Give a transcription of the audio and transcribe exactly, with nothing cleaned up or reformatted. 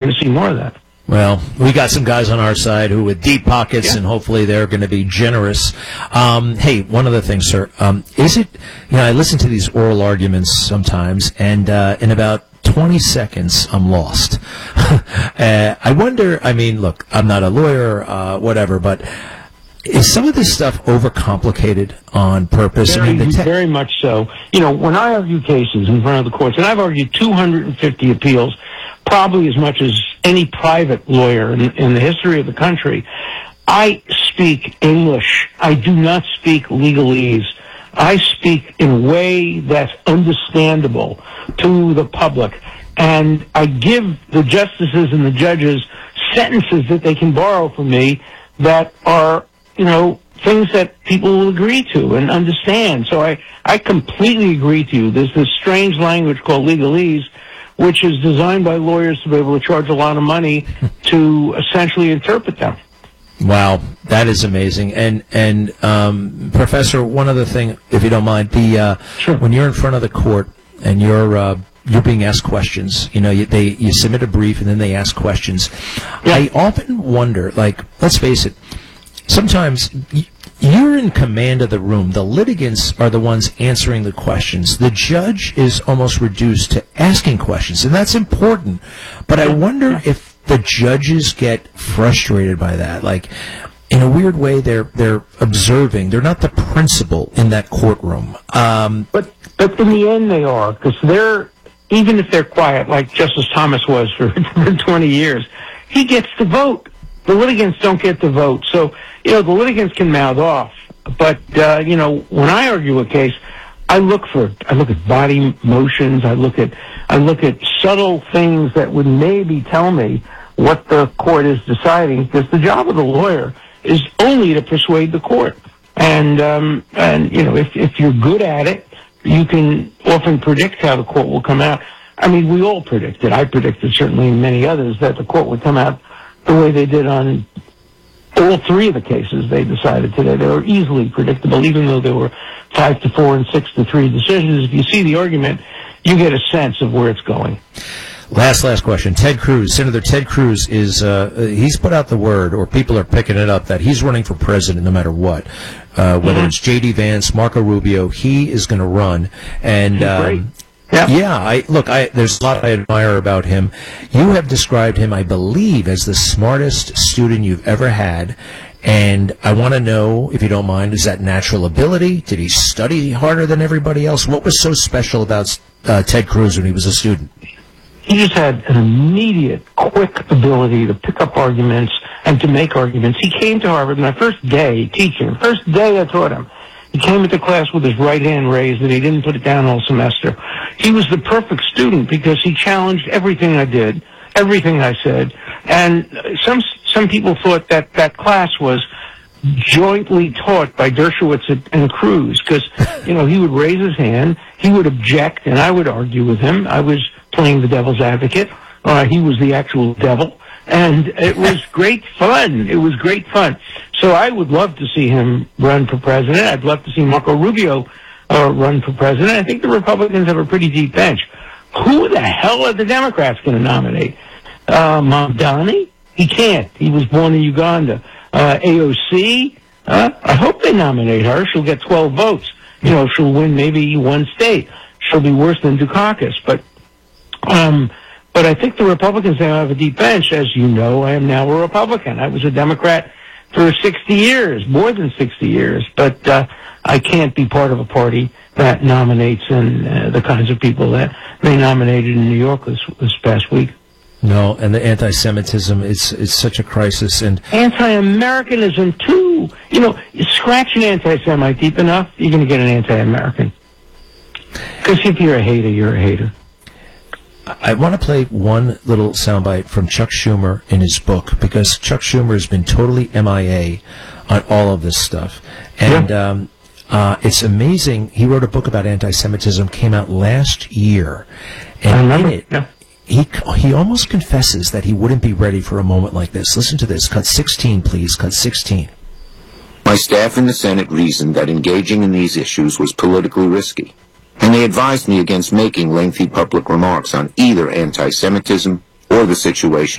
going to see more of that. Well, we got some guys on our side who with deep pockets, yeah. and hopefully they're going to be generous. Um, hey, one other thing, sir. Um, is it, you know, I listen to these oral arguments sometimes, and uh, in about twenty seconds, I'm lost. uh, I wonder, I mean, look, I'm not a lawyer, uh, whatever, but is some of this stuff overcomplicated on purpose? Very, I mean, the te- very much so. You know, when I argue cases in front of the courts, and I've argued two hundred fifty appeals, probably as much as any private lawyer in, in the history of the country, I speak English. I do not speak legalese. I speak in a way that's understandable to the public. And I give the justices and the judges sentences that they can borrow from me that are, you know, things that people will agree to and understand. So I, I completely agree to you. There's this strange language called legalese, which is designed by lawyers to be able to charge a lot of money to essentially interpret them. Wow, that is amazing. And and um, Professor, one other thing, if you don't mind, the uh, sure. when you're in front of the court and you're uh, you're being asked questions, you know, you, they you submit a brief and then they ask questions. Yeah. I often wonder, like, let's face it, sometimes you're in command of the room. The litigants are the ones answering the questions. The judge is almost reduced to asking questions, and that's important. But I wonder if the judges get frustrated by that. Like, in a weird way, they're they're observing. They're not the principal in that courtroom. Um, but but in the end, they are, because they're, even if they're quiet, like Justice Thomas was for twenty years, he gets to vote. The litigants don't get to vote. So, you know, the litigants can mouth off. But, uh, you know, when I argue a case, I look for, I look at body motions, I look at, I look at subtle things that would maybe tell me what the court is deciding, because the job of the lawyer is only to persuade the court. And, um, and, you know, if, if you're good at it, you can often predict how the court will come out. I mean, we all predicted, I predicted, certainly many others, that the court would come out the way they did on all three of the cases they decided today. They were easily predictable, even though there were five to four and six to three decisions. If you see the argument, you get a sense of where it's going. Last, last question. Ted Cruz, Senator Ted Cruz is, uh, he's put out the word, or people are picking it up, that he's running for president no matter what. Uh, whether mm-hmm. it's J D Vance, Marco Rubio, he is going to run. And, um, Yeah. yeah, I look, I there's a lot I admire about him. You have described him, I believe, as the smartest student you've ever had. And I want to know, if you don't mind, is that natural ability? Did he study harder than everybody else? What was so special about uh, Ted Cruz when he was a student? He just had an immediate, quick ability to pick up arguments and to make arguments. He came to Harvard my first day teaching, first day I taught him. He came into class with his right hand raised, and he didn't put it down all semester. He was the perfect student because he challenged everything I did, everything I said. And some some people thought that that class was jointly taught by Dershowitz and Cruz, because, you know, he would raise his hand, he would object, and I would argue with him. I was playing the devil's advocate. Uh, he was the actual devil. And it was great fun. It was great fun. So I would love to see him run for president. I'd love to see Marco Rubio uh, run for president. I think the Republicans have a pretty deep bench. Who the hell are the Democrats going to nominate? Uh, Mamdani? He can't. He was born in Uganda. Uh, A O C? Uh, I hope they nominate her. She'll get twelve votes. You know, she'll win maybe one state. She'll be worse than Dukakis. But, um... But I think the Republicans now have a deep bench. As you know, I am now a Republican. I was a Democrat for sixty years, more than sixty years. But uh, I can't be part of a party that nominates and uh, the kinds of people that they nominated in New York this, this past week. No, and the anti-Semitism, it's, it's such a crisis. And anti-Americanism, too. You know, you scratch an anti-Semite deep enough, you're going to get an anti-American. Because if you're a hater, you're a hater. I want to play one little soundbite from Chuck Schumer in his book, because Chuck Schumer has been totally M I A on all of this stuff. And yeah. um, uh, it's amazing. He wrote a book about anti-Semitism, came out last year. And I remember. in it, yeah. he, he almost confesses that he wouldn't be ready for a moment like this. Listen to this. Cut sixteen, please. Cut sixteen. My staff in the Senate reasoned that engaging in these issues was politically risky, and they advised me against making lengthy public remarks on either anti-Semitism or the situation